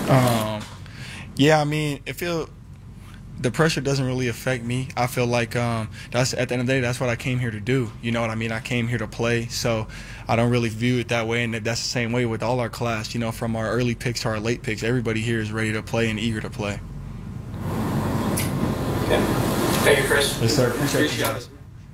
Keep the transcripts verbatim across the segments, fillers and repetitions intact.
Um, yeah, I mean, it feel the pressure doesn't really affect me. I feel like um, that's at the end of the day, that's what I came here to do. You know what I mean? I came here to play, so I don't really view it that way. And that's the same way with all our class. You know, from our early picks to our late picks, everybody here is ready to play and eager to play. Yeah. Thank you, Chris. Yes, sir. Appreciate you guys.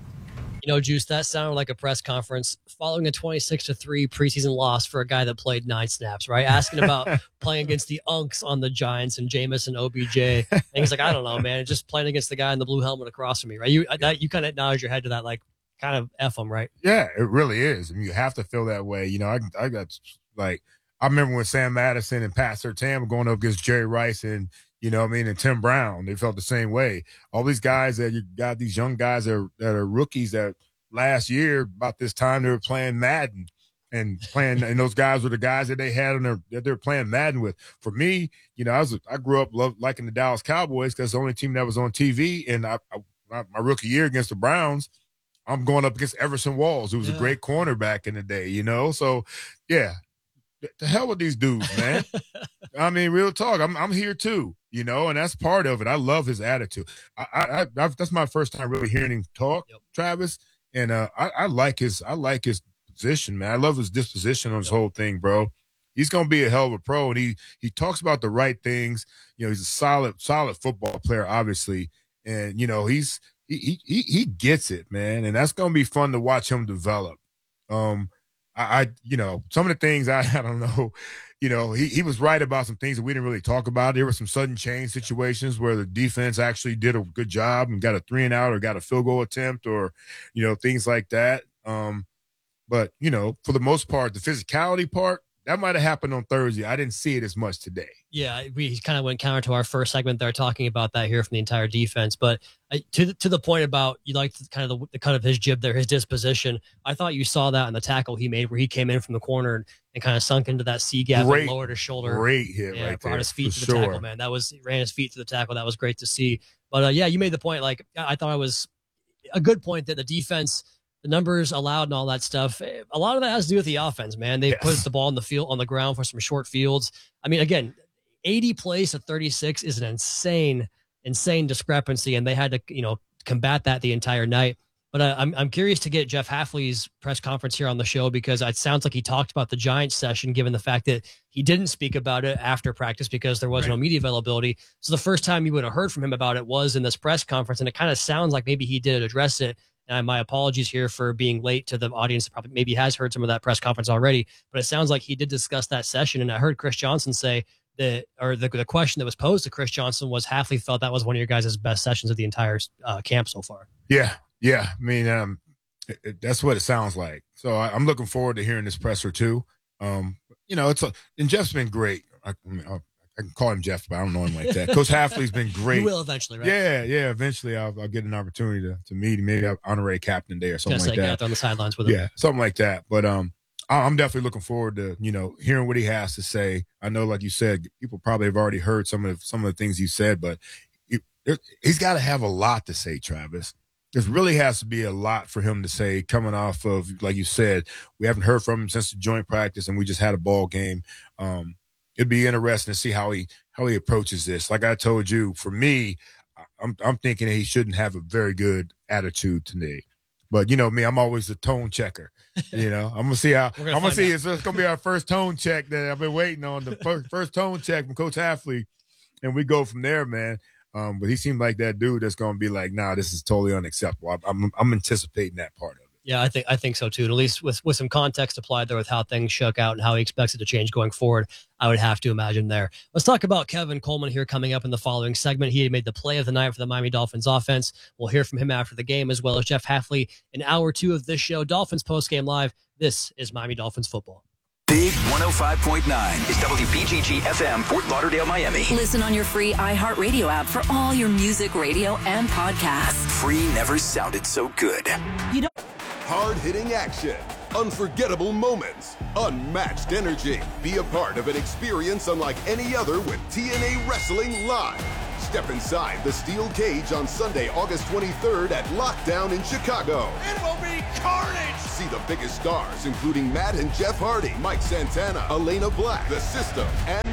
You know, Juice, that sounded like a press conference following a twenty-six to three preseason loss for a guy that played nine snaps, right? Asking about playing against the Unks on the Giants and Jameis and O B J. And he's like, I don't know, man. Just playing against the guy in the blue helmet across from me, right? You that, you kind of nod your head to that, like, kind of F him, right? Yeah, it really is. I mean, you have to feel that way. You know, I, I got, like, I remember when Sam Madison and Pat Surtain were going up against Jerry Rice and, you know what I mean, and Tim Brown, they felt the same way. All these guys that you got, these young guys that are, that are rookies that last year, about this time, they were playing Madden and playing, and those guys were the guys that they had on their, that they were playing Madden with. For me, you know, I was, I grew up love, liking the Dallas Cowboys because the only team that was on T V. And I, I, my, my rookie year against the Browns, I'm going up against Everson Walls, who was yeah. a great cornerback in the day, you know? So, yeah, the hell with these dudes, man. I mean, real talk. I'm I'm here too, you know, and that's part of it. I love his attitude. I, I, I that's my first time really hearing him talk, yep. Travis, and uh, I, I like his I like his position, man. I love his disposition on this yep. whole thing, bro. He's gonna be a hell of a pro, and he he talks about the right things. You know, he's a solid solid football player, obviously, and you know he's he he he gets it, man, and that's gonna be fun to watch him develop. Um. I, I, you know, some of the things I, I don't know, you know, he, he was right about some things that we didn't really talk about. There were some sudden change situations where the defense actually did a good job and got a three and out or got a field goal attempt or, you know, things like that. Um, but, you know, for the most part, the physicality part, that might have happened on Thursday. I didn't see it as much today. Yeah, we kind of went counter to our first segment there, talking about that here from the entire defense. But uh, to the, to the point about you like kind of the, the cut of his jib there, his disposition. I thought you saw that in the tackle he made, where he came in from the corner and, and kind of sunk into that C gap great, and lowered his shoulder. Great hit, yeah, right brought there, his feet to the sure. tackle, man. That was ran his feet to the tackle. That was great to see. But uh, yeah, you made the point. Like I thought it was a good point that the defense. The numbers allowed and all that stuff. A lot of that has to do with the offense, man. They yes. put the ball on the field, on the ground for some short fields. I mean, again, eighty plays to thirty-six is an insane, insane discrepancy, and they had to, you know, combat that the entire night. But uh, I'm I'm curious to get Jeff Hafley's press conference here on the show, because it sounds like he talked about the Giants session, given the fact that he didn't speak about it after practice because there was right. no media availability. So the first time you would have heard from him about it was in this press conference, and it kind of sounds like maybe he did address it. And my apologies here for being late to the audience that probably maybe has heard some of that press conference already, but it sounds like he did discuss that session. And I heard Chris Johnson say that, or the, the question that was posed to Chris Johnson was, Hafley felt that was one of your guys' best sessions of the entire uh, camp so far. Yeah, yeah. I mean, um, it, it, that's what it sounds like. So I, I'm looking forward to hearing this presser too. Um, you know, it's a, and Jeff's been great. I, I mean, I'll, I can call him Jeff, but I don't know him like that. Coach Hafley's been great. You will eventually, right? Yeah, yeah. Eventually, I'll, I'll get an opportunity to, to meet him. Maybe I'll honorary captain day or something like that. On the sidelines with him. Yeah, something like that. But um, I'm definitely looking forward to, you know, hearing what he has to say. I know, like you said, people probably have already heard some of the, some of the things he said, but he, he's got to have a lot to say, Travis. There really has to be a lot for him to say coming off of, like you said, we haven't heard from him since the joint practice, and we just had a ball game. Um, it'd be interesting to see how he how he approaches this. Like I told you, for me, I'm I'm thinking he shouldn't have a very good attitude today. But you know me, I'm always the tone checker. You know, I'm gonna see how gonna I'm gonna see. It's, it's gonna be our first tone check that I've been waiting on. The first, first tone check from Coach Hafley, and we go from there, man. Um, but he seemed like that dude that's gonna be like, nah, this is totally unacceptable. I'm I'm, I'm anticipating that part of it. Yeah, I think I think so too. And at least with, with some context applied there with how things shook out and how he expects it to change going forward, I would have to imagine there. Let's talk about Kevin Coleman here coming up in the following segment. He made the play of the night for the Miami Dolphins offense. We'll hear from him after the game, as well as Jeff Hafley in hour two of this show, Dolphins Postgame Live. This is Miami Dolphins football. Big one oh five point nine is W B G G F M, Fort Lauderdale, Miami. Listen on your free iHeartRadio app for all your music, radio, and podcasts. Free never sounded so good. You know. Hard-hitting action, unforgettable moments, unmatched energy. Be a part of an experience unlike any other with T N A Wrestling Live. Step inside the steel cage on Sunday, August twenty-third at Lockdown in Chicago. It will be carnage! See the biggest stars, including Matt and Jeff Hardy, Mike Santana, Elena Black, The System, and more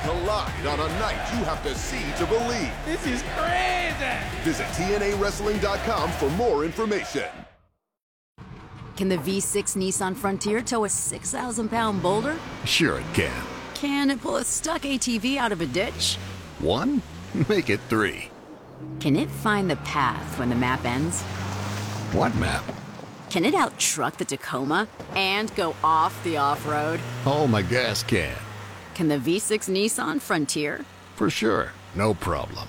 collide on a night you have to see to believe. This is crazy. Visit T N A wrestling dot com for more information. Can the V six Nissan Frontier tow a six thousand pound boulder? Sure it can. Can it pull a stuck A T V out of a ditch? One? Make it three. Can it find the path when the map ends? What map? Can it out-truck the Tacoma and go off the off-road? Oh, my gas can. Can the V six Nissan Frontier? For sure. No problem.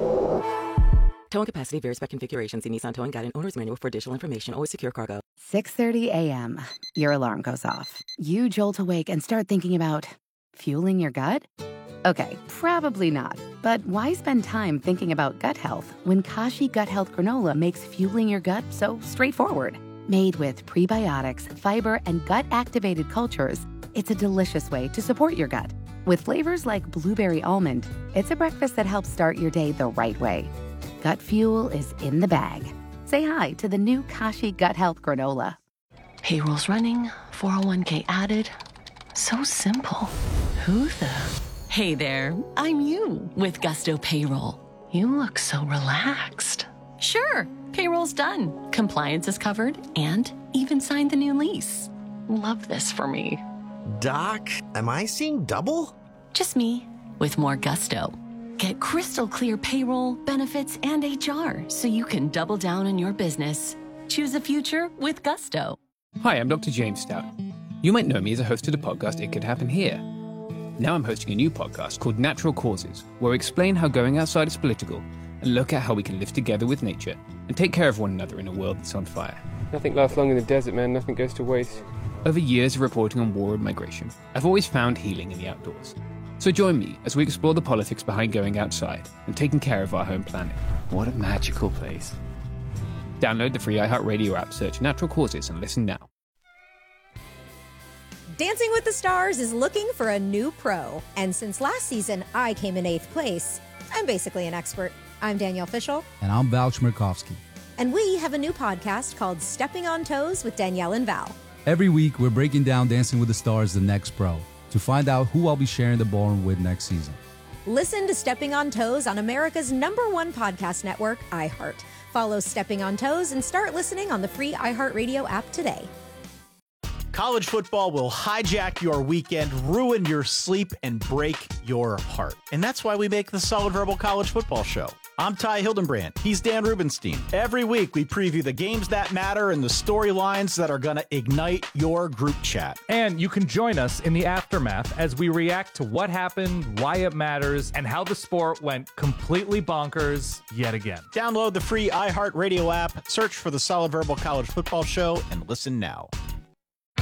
Towing capacity varies by configuration. See Nissan Towing Guide and Owner's Manual for additional information. Always secure cargo. six thirty a.m. Your alarm goes off. You jolt awake and start thinking about fueling your gut? Okay, probably not. But why spend time thinking about gut health when Kashi Gut Health Granola makes fueling your gut so straightforward? Made with prebiotics, fiber, and gut-activated cultures, it's a delicious way to support your gut. With flavors like blueberry almond, it's a breakfast that helps start your day the right way. Gut fuel is in the bag. Say hi to the new Kashi Gut Health Granola. Payroll's running, four oh one k added. So simple. Who the? Hey there, I'm you with Gusto Payroll. You look so relaxed. Sure, payroll's done. Compliance is covered and even signed the new lease. Love this for me. Doc, am I seeing double? Just me with more gusto. Get crystal clear payroll, benefits, and H R so you can double down on your business. Choose a future with Gusto. Hi, I'm Doctor James Stout. You might know me as a host of the podcast It Could Happen Here. Now I'm hosting a new podcast called Natural Causes, where I explain how going outside is political and look at how we can live together with nature and take care of one another in a world that's on fire. Nothing lasts long in the desert, man. Nothing goes to waste. Over years of reporting on war and migration, I've always found healing in the outdoors. So join me as we explore the politics behind going outside and taking care of our home planet. What a magical place. Download the free iHeartRadio app, search Natural Causes, and listen now. Dancing with the Stars is looking for a new pro. And since last season, I came in eighth place. I'm basically an expert. I'm Danielle Fishel. And I'm Val Chmerkovskiy. And we have a new podcast called Stepping on Toes with Danielle and Val. Every week, we're breaking down Dancing with the Stars, the next pro, to find out who I'll be sharing the ballroom with next season. Listen to Stepping on Toes on America's number one podcast network, iHeart. Follow Stepping on Toes and start listening on the free iHeartRadio app today. College football will hijack your weekend, ruin your sleep, and break your heart. And that's why we make the Solid Verbal College Football Show. I'm Ty Hildenbrand. He's Dan Rubenstein. Every week, we preview the games that matter and the storylines that are going to ignite your group chat. And you can join us in the aftermath as we react to what happened, why it matters, and how the sport went completely bonkers yet again. Download the free iHeartRadio app, search for the Solid Verbal College Football Show, and listen now.